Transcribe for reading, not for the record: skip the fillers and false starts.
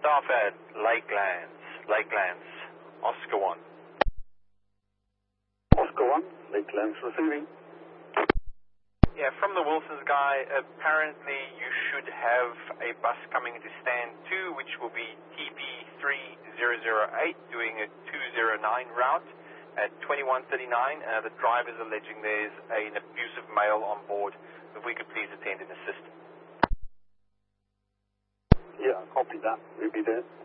Staff at Lakelands, Oscar 1. Oscar 1, Lakelands receiving. Yeah, from the Wilson's guy, apparently you should have a bus coming into stand 2, which will be TP3008, doing a 209 route at 2139. The driver's alleging there's an abusive male on board. If we could please attend and assist. Yeah, copy that. We'll be there.